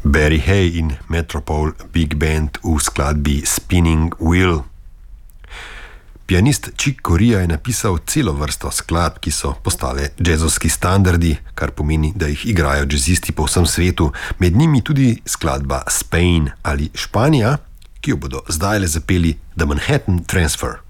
Barry Hay in Metropole Big Band v skladbi Spinning Wheel. Pianist Chick Corea je napisal celo vrsto skladb, ki so postale jazzovski standardi, kar pomeni, da jih igrajo jazzisti po vsem svetu, med njimi tudi skladba Spain ali Španija, ki jo bodo zdajle zapeli The Manhattan Transfer.